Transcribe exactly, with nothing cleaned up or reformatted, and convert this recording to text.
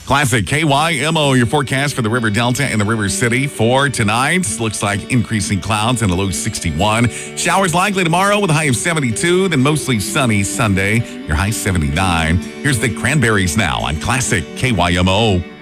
Classic K Y M O, your forecast for the River Delta and the River City for tonight. Looks like increasing clouds and a low sixty-one. Showers likely tomorrow with a high of seventy-two, then mostly sunny Sunday, your high seventy-nine. Here's the Cranberries now on Classic K Y M O.